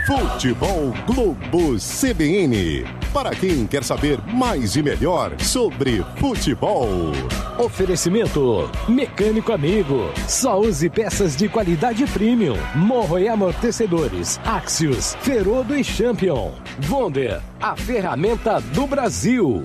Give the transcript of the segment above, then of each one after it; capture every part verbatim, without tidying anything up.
Futebol Globo C B N. Para quem quer saber mais e melhor sobre futebol. Oferecimento Mecânico Amigo. Só use peças de qualidade premium. Morro e amortecedores. Axios, Ferodo e Champion. Wonder, a ferramenta do Brasil.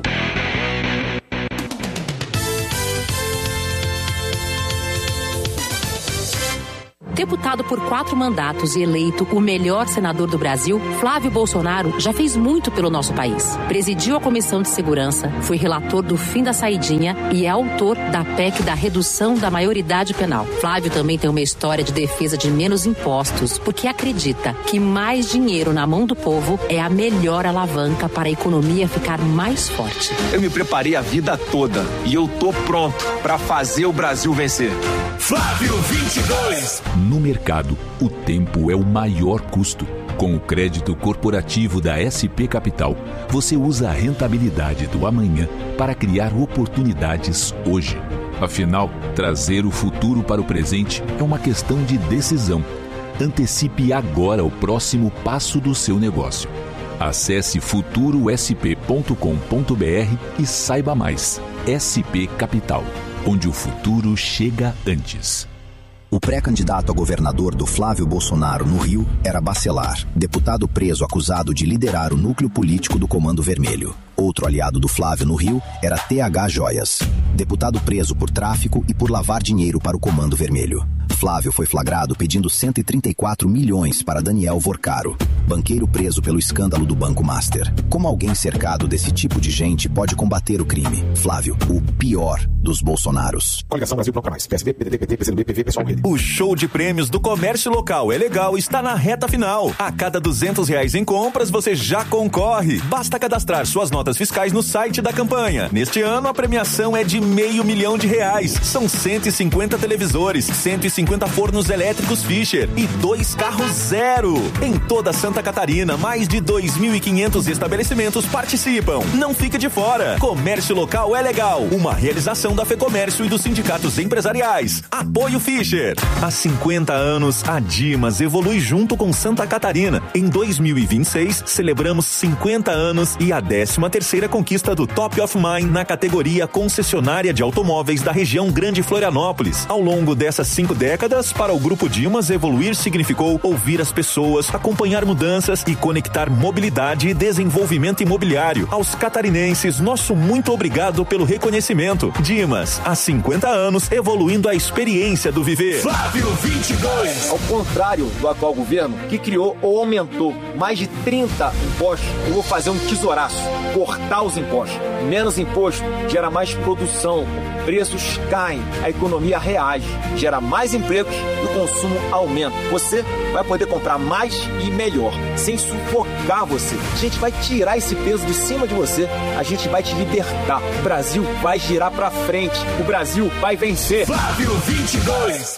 Deputado por quatro mandatos e eleito o melhor senador do Brasil, Flávio Bolsonaro já fez muito pelo nosso país. Presidiu a Comissão de Segurança, foi relator do fim da saidinha e é autor da P E C da redução da maioridade penal. Flávio também tem uma história de defesa de menos impostos, porque acredita que mais dinheiro na mão do povo é a melhor alavanca para a economia ficar mais forte. Eu me preparei a vida toda e eu tô pronto para fazer o Brasil vencer. Flávio vinte e dois. No mercado, o tempo é o maior custo. Com o crédito corporativo da S P Capital, você usa a rentabilidade do amanhã para criar oportunidades hoje. Afinal, trazer o futuro para o presente é uma questão de decisão. Antecipe agora o próximo passo do seu negócio. Acesse futuro s p ponto com ponto b r e saiba mais. S P Capital, onde o futuro chega antes. O pré-candidato a governador do Flávio Bolsonaro no Rio era Bacelar, deputado preso acusado de liderar o núcleo político do Comando Vermelho. Outro aliado do Flávio no Rio era T H Joias, deputado preso por tráfico e por lavar dinheiro para o Comando Vermelho. Flávio foi flagrado pedindo cento e trinta e quatro milhões para Daniel Vorcaro, banqueiro preso pelo escândalo do Banco Master. Como alguém cercado desse tipo de gente pode combater o crime? Flávio, o pior dos Bolsonaros. Coligação Brasil Bloco Mais, P S B, P D T, P T, P C do B, P V, Pessoal Rede. O show de prêmios do Comércio Local é Legal está na reta final. A cada duzentos reais em compras, você já concorre. Basta cadastrar suas notas fiscais no site da campanha. Neste ano, a premiação é de meio milhão de reais. São cento e cinquenta televisores, cento e cinquenta fornos elétricos Fischer e dois carros zero. Em toda Santa Catarina, mais de dois mil e quinhentos estabelecimentos participam. Não fique de fora. Comércio Local é Legal. Uma realização da FEComércio e dos sindicatos empresariais. Apoio Fischer. Há cinquenta anos, a Dimas evolui junto com Santa Catarina. Em dois mil e vinte e seis, celebramos cinquenta anos e a décima terceira conquista do Top of Mind na categoria concessionária de automóveis da região Grande Florianópolis. Ao longo dessas cinco décadas, para o Grupo Dimas, evoluir significou ouvir as pessoas, acompanhar mudanças e conectar mobilidade e desenvolvimento imobiliário. Aos catarinenses, nosso muito obrigado pelo reconhecimento. Dimas, há cinquenta anos, evoluindo a experiência do viver. Flávio vinte e dois. Ao contrário do atual governo, que criou ou aumentou mais de trinta impostos, eu vou fazer um tesouraço, cortar os impostos. Menos imposto gera mais produção, preços caem, a economia reage, gera mais empregos e o consumo aumenta. Você vai poder comprar mais e melhor, sem sufocar você. A gente vai tirar esse peso de cima de você, a gente vai te libertar. O Brasil vai girar pra frente, o Brasil vai vencer. Flávio vinte e dois.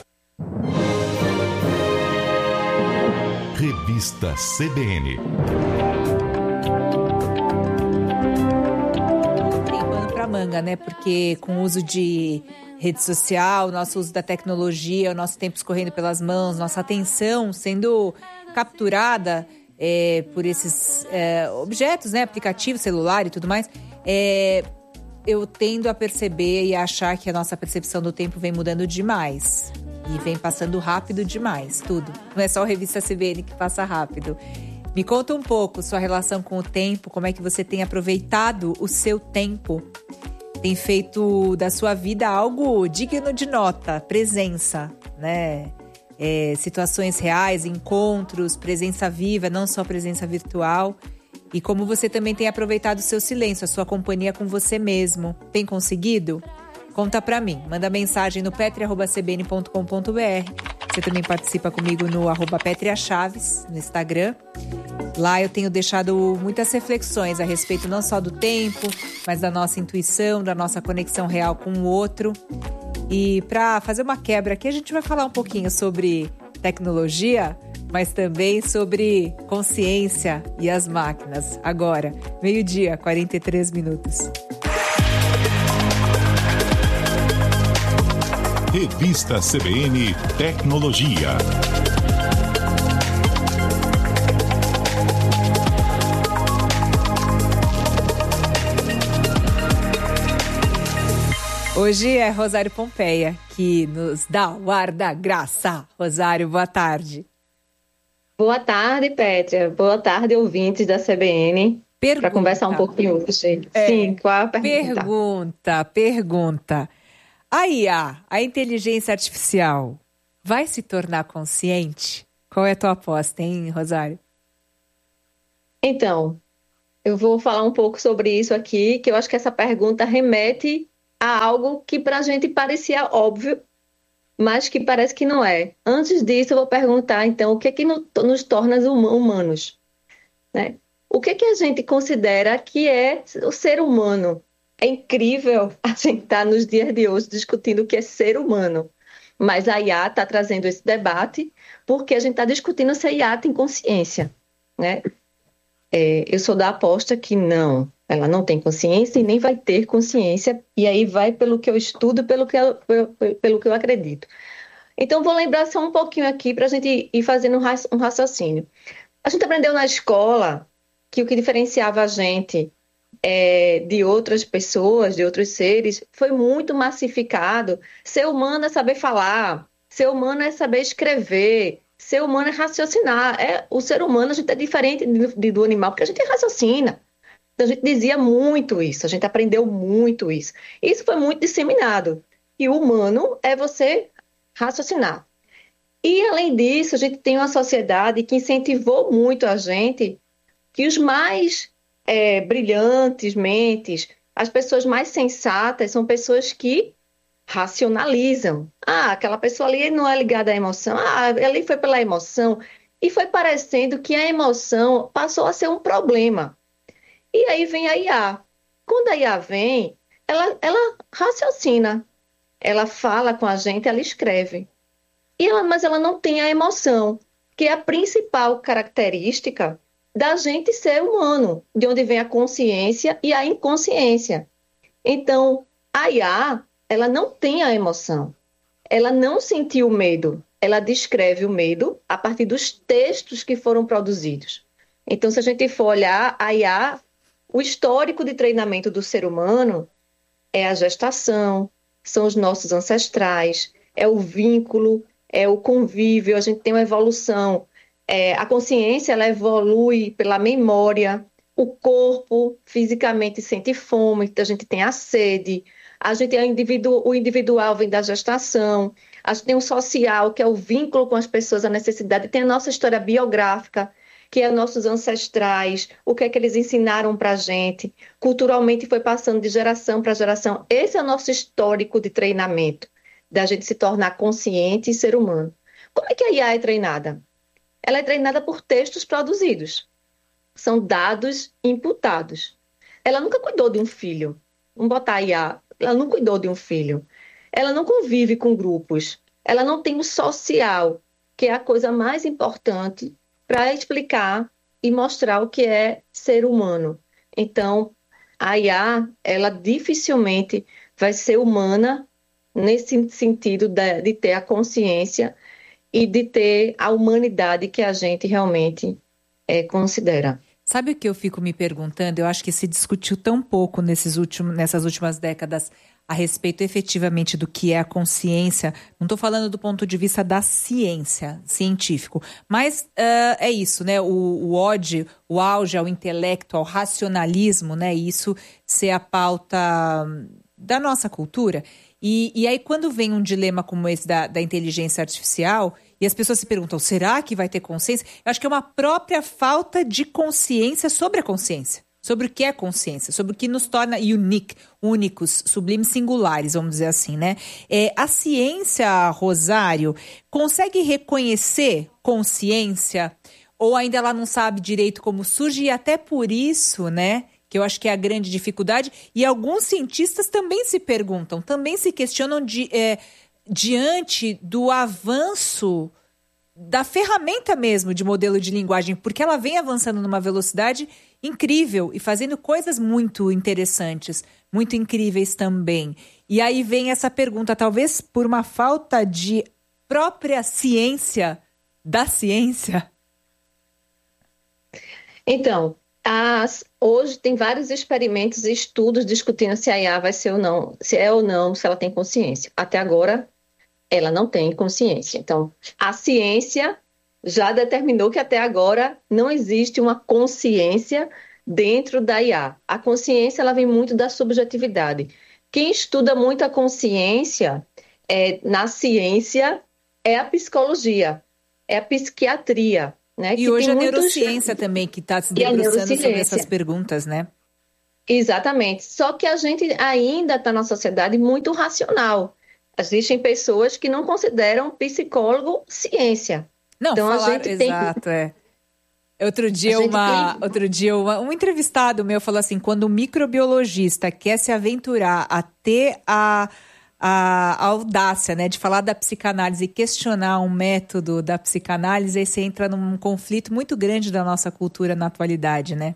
Revista C B N. Tem pano pra manga, né? Porque com o uso de rede social, o nosso uso da tecnologia, o nosso tempo escorrendo pelas mãos, nossa atenção sendo capturada é, por esses é, objetos, né? Aplicativo, celular e tudo mais, é, eu tendo a perceber e a achar que a nossa percepção do tempo vem mudando demais. E vem passando rápido demais, tudo. Não é só a revista C B N que passa rápido. Me conta um pouco sua relação com o tempo, como é que você tem aproveitado o seu tempo. Tem feito da sua vida algo digno de nota, presença, né? É, situações reais, encontros, presença viva, não só presença virtual. E como você também tem aproveitado o seu silêncio, a sua companhia com você mesmo. Tem conseguido? Conta pra mim, manda mensagem no petri arroba c b n ponto com ponto b r. Você também participa comigo no arroba Petria Chaves, no Instagram. Lá eu tenho deixado muitas reflexões a respeito não só do tempo, mas da nossa intuição, da nossa conexão real com o outro. E pra fazer uma quebra aqui, a gente vai falar um pouquinho sobre tecnologia, mas também sobre consciência e as máquinas. Agora, meio-dia, quarenta e três minutos. Revista C B N Tecnologia. Hoje é Rosário Pompeia, que nos dá o ar da graça. Rosário, boa tarde. Boa tarde, Pétria. Boa tarde, ouvintes da C B N. Para conversar um pouquinho hoje. É, Sim, qual a pergunta? Pergunta, pergunta. A I A, a inteligência artificial, vai se tornar consciente? Qual é a tua aposta, hein, Rosário? Então, eu vou falar um pouco sobre isso aqui, que eu acho que essa pergunta remete a algo que para a gente parecia óbvio, mas que parece que não é. Antes disso, eu vou perguntar, então, o que é que nos torna humanos? Né? O que é que a gente considera que é o ser humano? É incrível a gente estar nos dias de hoje discutindo o que é ser humano, mas a I A está trazendo esse debate porque a gente está discutindo se a I A tem consciência, né? É, eu sou da aposta que não, ela não tem consciência e nem vai ter consciência, e aí vai pelo que eu estudo, pelo que eu, pelo, pelo que eu acredito. Então, vou lembrar só um pouquinho aqui para a gente ir fazendo um raciocínio. A gente aprendeu na escola que o que diferenciava a gente é, de outras pessoas, de outros seres, foi muito massificado. Ser humano é saber falar, ser humano é saber escrever, ser humano é raciocinar. É, o ser humano, a gente é diferente do, do animal, porque a gente raciocina. Então, a gente dizia muito isso, a gente aprendeu muito isso. Isso foi muito disseminado. E o humano é você raciocinar. E, além disso, a gente tem uma sociedade que incentivou muito a gente que os mais é, brilhantes mentes, as pessoas mais sensatas, são pessoas que racionalizam. Ah, aquela pessoa ali não é ligada à emoção. Ah, ali foi pela emoção. E foi parecendo que a emoção passou a ser um problema. E aí vem a I A. Quando a I A vem, ela, ela raciocina. Ela fala com a gente, ela escreve. E ela, mas ela não tem a emoção, que é a principal característica da gente ser humano, de onde vem a consciência e a inconsciência. Então, a I A, ela não tem a emoção. Ela não sentiu medo. Ela descreve o medo a partir dos textos que foram produzidos. Então, se a gente for olhar a I A, o histórico de treinamento do ser humano é a gestação, são os nossos ancestrais, é o vínculo, é o convívio, a gente tem uma evolução. É, a consciência, ela evolui pela memória, o corpo fisicamente sente fome, então a gente tem a sede, a gente é individu- o individual vem da gestação, a gente tem o social, que é o vínculo com as pessoas, a necessidade, tem a nossa história biográfica, que é nossos ancestrais, o que é que eles ensinaram para a gente, culturalmente foi passando de geração para geração. Esse é o nosso histórico de treinamento, da gente se tornar consciente e ser humano. Como é que a I A é treinada? Ela é treinada por textos produzidos. São dados imputados. Ela nunca cuidou de um filho. Vamos botar a I A. Ela não cuidou de um filho. Ela não convive com grupos. Ela não tem o social, que é a coisa mais importante para explicar e mostrar o que é ser humano. Então, a I A, ela dificilmente vai ser humana nesse sentido de, de ter a consciência e de ter a humanidade que a gente realmente é, considera. Sabe o que eu fico me perguntando? Eu acho que se discutiu tão pouco nesses últimos, nessas últimas décadas a respeito efetivamente do que é a consciência. Não estou falando do ponto de vista da ciência, científico, mas uh, é isso, né? O, o ódio, o auge ao intelecto, ao racionalismo, né? Isso ser a pauta da nossa cultura. E, e aí, quando vem um dilema como esse da, da inteligência artificial, e as pessoas se perguntam, será que vai ter consciência? Eu acho que é uma própria falta de consciência sobre a consciência, sobre o que é consciência, sobre o que nos torna unique, únicos, sublimes, singulares, vamos dizer assim, né? É, a ciência, Rosário, consegue reconhecer consciência ou ainda ela não sabe direito como surge e até por isso, né? Que eu acho que é a grande dificuldade, e alguns cientistas também se perguntam, também se questionam de, é, diante do avanço da ferramenta mesmo de modelo de linguagem, porque ela vem avançando numa velocidade incrível e fazendo coisas muito interessantes, muito incríveis também. E aí vem essa pergunta, talvez por uma falta de própria ciência da ciência? Então, As, hoje tem vários experimentos e estudos discutindo se a I A vai ser ou não, se é ou não, se ela tem consciência. Até agora, ela não tem consciência. Então, a ciência já determinou que até agora não existe uma consciência dentro da I A. A consciência, ela vem muito da subjetividade. Quem estuda muito a consciência é, na ciência é a psicologia, é a psiquiatria. Né, e hoje a muitos... neurociência também, que está se debruçando sobre essas perguntas, né? Exatamente. Só que a gente ainda está na sociedade muito racional. Existem pessoas que não consideram psicólogo ciência. Não, então, falar, a gente exato, tem... é. Outro dia, uma, tem... outro dia uma, um entrevistado meu falou assim, quando um microbiologista quer se aventurar a ter a... A, a audácia, né, de falar da psicanálise e questionar um método da psicanálise, aí você entra num conflito muito grande da nossa cultura na atualidade, né?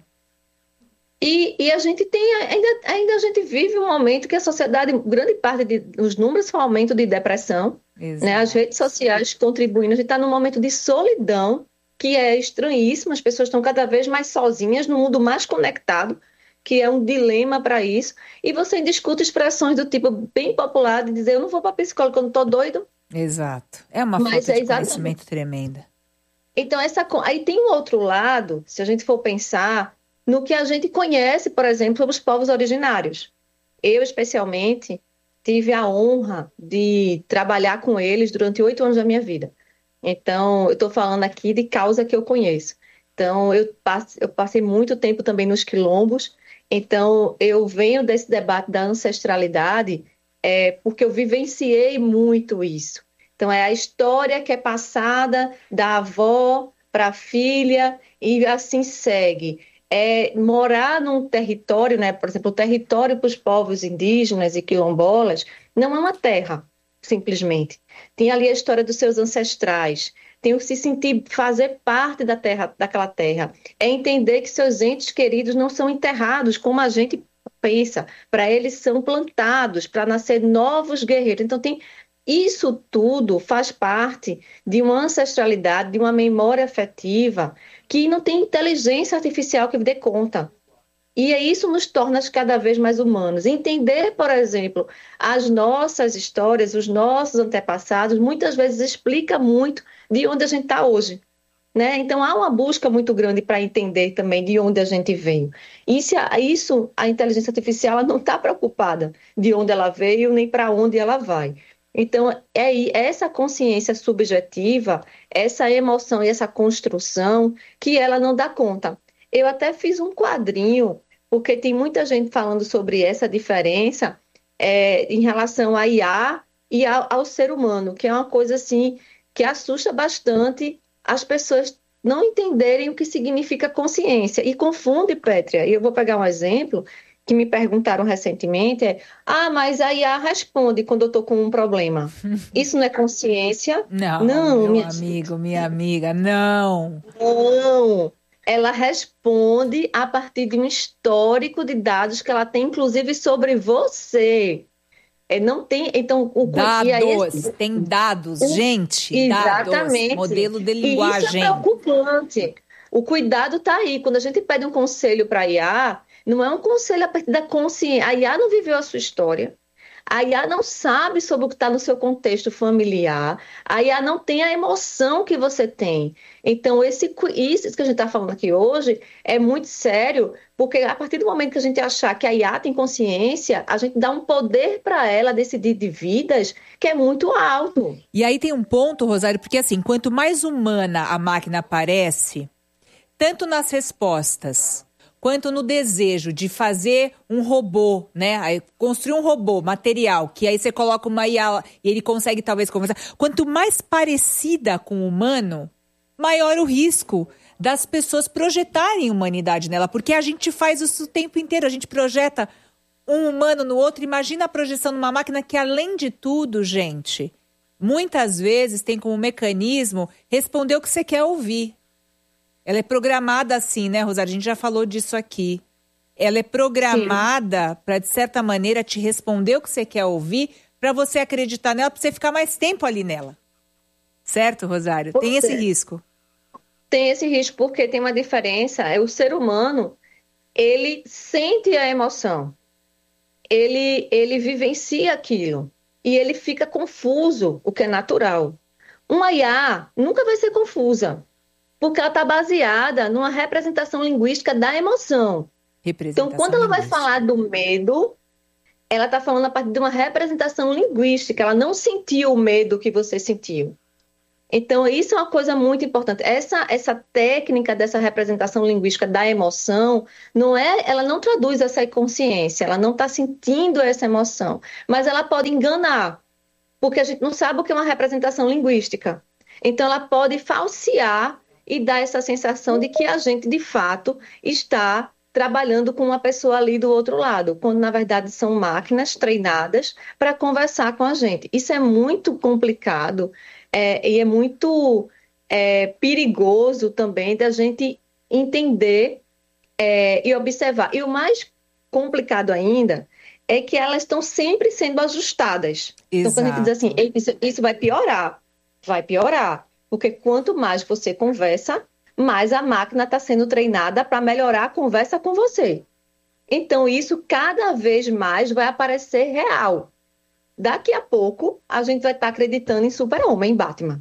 E, e a gente tem, ainda, ainda a gente vive um momento que a sociedade, grande parte de, dos números foi um aumento de depressão, né? As redes sociais contribuindo, a gente está num momento de solidão, que é estranhíssimo, as pessoas estão cada vez mais sozinhas, no mundo mais conectado, que é um dilema para isso, e você discute expressões do tipo bem popular, de dizer, eu não vou para psicólogo quando estou doido. Exato. É uma Mas falta é de conhecimento tremenda. Então, essa, aí tem um outro lado, se a gente for pensar, no que a gente conhece, por exemplo, sobre os povos originários. Eu, especialmente, tive a honra de trabalhar com eles durante oito anos da minha vida. Então, eu estou falando aqui de causa que eu conheço. Então, eu passei, eu passei muito tempo também nos quilombos. Então, eu venho desse debate da ancestralidade é, porque eu vivenciei muito isso. Então, é a história que é passada da avó para a filha e assim segue. É morar num território, né? Por exemplo, o território para os povos indígenas e quilombolas não é uma terra, simplesmente. Tem ali a história dos seus ancestrais. Tem o se sentir, fazer parte da terra, daquela terra. É entender que seus entes queridos não são enterrados como a gente pensa. Para eles são plantados, para nascer novos guerreiros. Então, tem isso tudo faz parte de uma ancestralidade, de uma memória afetiva, que não tem inteligência artificial que dê conta. E isso nos torna cada vez mais humanos. Entender, por exemplo, as nossas histórias, os nossos antepassados, muitas vezes explica muito de onde a gente está hoje. Né? Então, há uma busca muito grande para entender também de onde a gente veio. E se a, isso, a inteligência artificial ela não está preocupada de onde ela veio nem para onde ela vai. Então, é essa consciência subjetiva, essa emoção e essa construção que ela não dá conta. Eu até fiz um quadrinho, porque tem muita gente falando sobre essa diferença é, em relação à I A e ao, ao ser humano, que é uma coisa assim que assusta bastante as pessoas não entenderem o que significa consciência. E confunde, Pétria, e eu vou pegar um exemplo que me perguntaram recentemente, é, ah, mas a I A responde quando eu estou com um problema. Isso não é consciência? Não, não meu minha amigo, minha amiga, não. Não. Ela responde a partir de um histórico de dados que ela tem, inclusive, sobre você. É, não tem, então... O, dados, e aí, esse, tem dados, o, gente, exatamente. Dados, modelo de linguagem. E isso é preocupante. O cuidado está aí. Quando a gente pede um conselho para a I A, não é um conselho a partir da consciência. A I A não viveu a sua história. A I A não sabe sobre o que está no seu contexto familiar. A I A não tem a emoção que você tem. Então, esse, isso que a gente está falando aqui hoje é muito sério, porque a partir do momento que a gente achar que a I A tem consciência, a gente dá um poder para ela decidir de vidas que é muito alto. E aí tem um ponto, Rosário, porque assim, quanto mais humana a máquina parece, tanto nas respostas quanto no desejo de fazer um robô, né? Aí, construir um robô material, que aí você coloca uma I A e ele consegue talvez conversar. Quanto mais parecida com o humano, maior o risco das pessoas projetarem humanidade nela. Porque a gente faz isso o tempo inteiro, a gente projeta um humano no outro. Imagina a projeção numa máquina que, além de tudo, gente, muitas vezes tem como mecanismo responder o que você quer ouvir. Ela é programada assim, né, Rosário? A gente já falou disso aqui. Ela é programada para, de certa maneira, te responder o que você quer ouvir, para você acreditar nela, para você ficar mais tempo ali nela. Certo, Rosário? Tem esse risco. Tem esse risco porque tem uma diferença. É o ser humano, ele sente a emoção, ele, ele vivencia aquilo e ele fica confuso, o que é natural. Uma I A nunca vai ser confusa, porque ela está baseada numa representação linguística da emoção. Então, quando ela vai falar do medo, ela está falando a partir de uma representação linguística, ela não sentiu o medo que você sentiu. Então, isso é uma coisa muito importante. Essa, essa técnica dessa representação linguística da emoção, não é, ela não traduz essa consciência, ela não está sentindo essa emoção, mas ela pode enganar, porque a gente não sabe o que é uma representação linguística. Então, ela pode falsear e dar essa sensação de que a gente, de fato, está trabalhando com uma pessoa ali do outro lado, quando, na verdade, são máquinas treinadas para conversar com a gente. Isso é muito complicado é, e é muito é, perigoso também da gente entender é, e observar. E o mais complicado ainda é que elas estão sempre sendo ajustadas. Exato. Então, quando a gente diz assim, isso, isso vai piorar, vai piorar. Porque quanto mais você conversa, mais a máquina está sendo treinada para melhorar a conversa com você. Então, isso cada vez mais vai aparecer real. Daqui a pouco, a gente vai estar tá acreditando em Super-Homem, em Batman.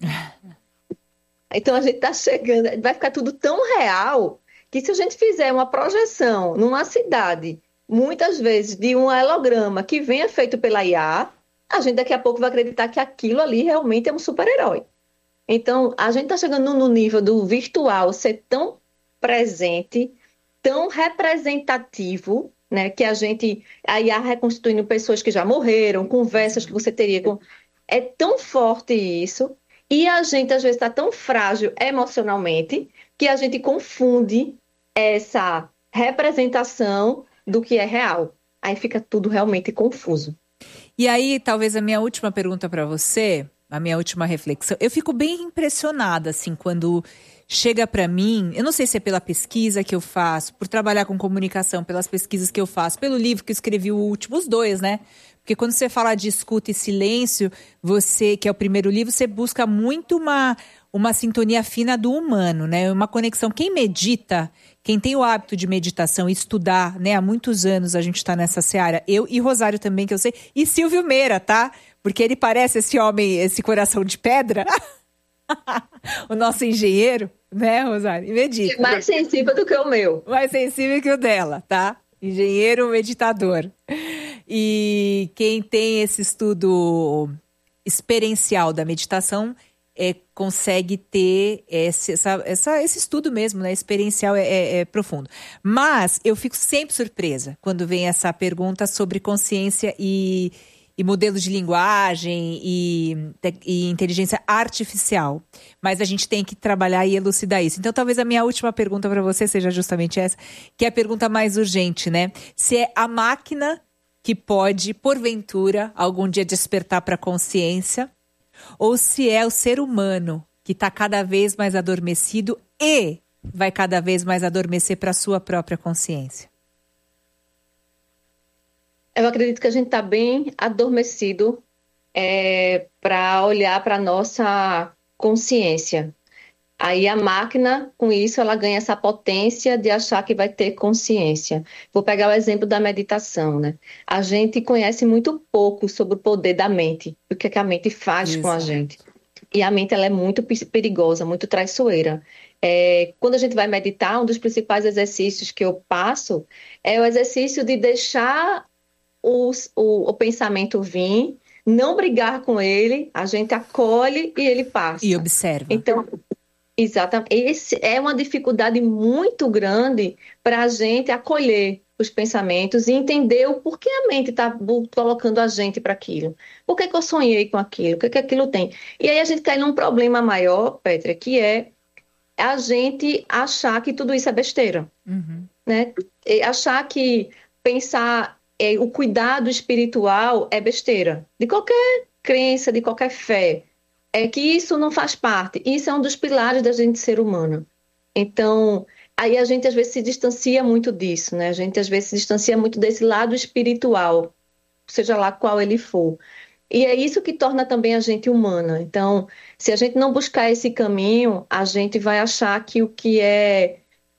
Então, a gente está chegando, vai ficar tudo tão real que se a gente fizer uma projeção numa cidade, muitas vezes de um holograma que venha feito pela I A, a gente daqui a pouco vai acreditar que aquilo ali realmente é um super-herói. Então, a gente está chegando no nível do virtual ser tão presente, tão representativo, né, que a gente, a I A reconstituindo pessoas que já morreram, conversas que você teria com... É tão forte isso, e a gente, às vezes, está tão frágil emocionalmente, que a gente confunde essa representação do que é real. Aí fica tudo realmente confuso. E aí, talvez a minha última pergunta para você... A minha última reflexão. Eu fico bem impressionada, assim, quando chega para mim... Eu não sei se é pela pesquisa que eu faço, por trabalhar com comunicação, pelas pesquisas que eu faço, pelo livro que eu escrevi, o último, os dois, né? Porque quando você fala de escuta e silêncio, você, que é o primeiro livro, você busca muito uma, uma sintonia fina do humano, né? Uma conexão. Quem medita, quem tem o hábito de meditação e estudar, né? Há muitos anos a gente está nessa seara. Eu e Rosário também, que eu sei. E Silvio Meira, tá? Porque ele parece esse homem, esse coração de pedra, o nosso engenheiro, né, Rosário? E medita. Mais sensível do que o meu. Mais sensível que o dela, tá? Engenheiro meditador. E quem tem esse estudo experiencial da meditação é, consegue ter esse, essa, essa, esse estudo mesmo, né? Experiencial é, é, é profundo. Mas eu fico sempre surpresa quando vem essa pergunta sobre consciência e... e modelos de linguagem e, e inteligência artificial. Mas a gente tem que trabalhar e elucidar isso. Então, talvez a minha última pergunta para você seja justamente essa, que é a pergunta mais urgente, né? Se é a máquina que pode, porventura, algum dia despertar para a consciência, ou se é o ser humano que está cada vez mais adormecido e vai cada vez mais adormecer para a sua própria consciência. Eu acredito que a gente está bem adormecido é, para olhar para a nossa consciência. Aí a máquina, com isso, ela ganha essa potência de achar que vai ter consciência. Vou pegar o exemplo da meditação, né? A gente conhece muito pouco sobre o poder da mente, o que, é que a mente faz Exato. Com a gente. E a mente ela é muito perigosa, muito traiçoeira. É, quando a gente vai meditar, um dos principais exercícios que eu passo é o exercício de deixar Os, o, o pensamento vir, não brigar com ele, a gente acolhe e ele passa. E observa. Então, exatamente. Esse é uma dificuldade muito grande para a gente acolher os pensamentos e entender o porquê a mente está colocando a gente para aquilo. Por que, que eu sonhei com aquilo? O que, que aquilo tem? E aí a gente cai num problema maior, Petra, que é a gente achar que tudo isso é besteira. Uhum. Né? E achar que pensar... o cuidado espiritual é besteira, de qualquer crença, de qualquer fé, é que isso não faz parte, isso é um dos pilares da gente ser humano. Então, aí a gente às vezes se distancia muito disso, né? A gente às vezes se distancia muito desse lado espiritual, seja lá qual ele for. E é isso que torna também a gente humana. Então, se a gente não buscar esse caminho, a gente vai achar que o que é,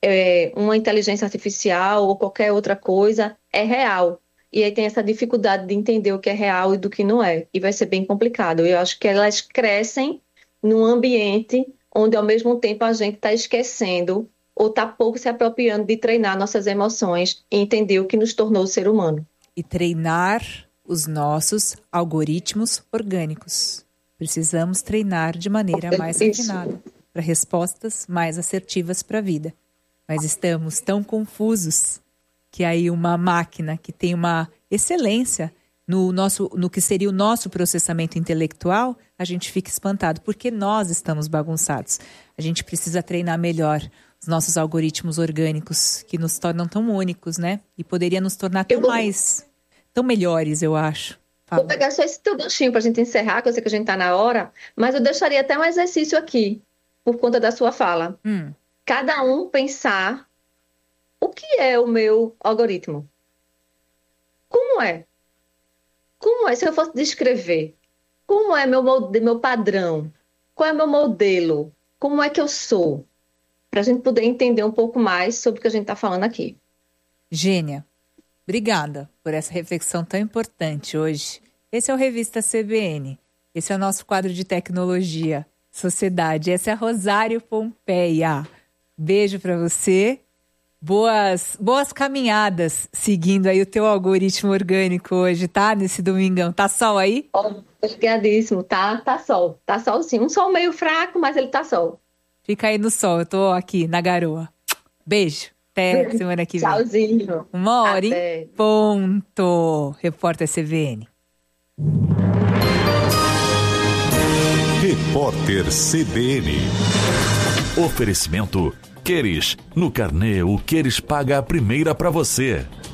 é, uma inteligência artificial ou qualquer outra coisa é real. E aí tem essa dificuldade de entender o que é real e do que não é. E vai ser bem complicado. Eu acho que elas crescem num ambiente onde, ao mesmo tempo, a gente está esquecendo ou está pouco se apropriando de treinar nossas emoções e entender o que nos tornou ser humano. E treinar os nossos algoritmos orgânicos. Precisamos treinar de maneira mais refinada para respostas mais assertivas para a vida. Mas estamos tão confusos que aí uma máquina que tem uma excelência no, nosso, no que seria o nosso processamento intelectual, a gente fica espantado, porque nós estamos bagunçados. A gente precisa treinar melhor os nossos algoritmos orgânicos, que nos tornam tão únicos, né? E poderia nos tornar tão vou... mais, tão melhores, eu acho. Fala. Vou pegar só esse teu ganchinho para a gente encerrar, que eu sei que a gente está na hora, mas eu deixaria até um exercício aqui, por conta da sua fala. Hum. Cada um pensar o que é o meu algoritmo. Como é? Como é, se eu fosse descrever? Como é meu, meu padrão? Qual é meu modelo? Como é que eu sou? Para a gente poder entender um pouco mais sobre o que a gente está falando aqui. Gênia, obrigada por essa reflexão tão importante hoje. Esse é o Revista C B N. Esse é o nosso quadro de tecnologia, sociedade. Essa é a Rosário Pompeia. Beijo para você. Boas, boas caminhadas seguindo aí o teu algoritmo orgânico hoje, tá? Nesse domingão. Tá sol aí? Obrigadíssimo. Tá, tá sol. Tá sol sim. Um sol meio fraco, mas ele tá sol. Fica aí no sol. Eu tô aqui na garoa. Beijo. Até semana que vem. Tchauzinho. Uma hora em ponto. Repórter C B N. Repórter C B N. Oferecimento Queres. No carnê, o Queres paga a primeira para você.